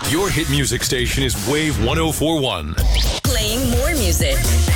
Your hit music station is Wave 1041. Playing more music.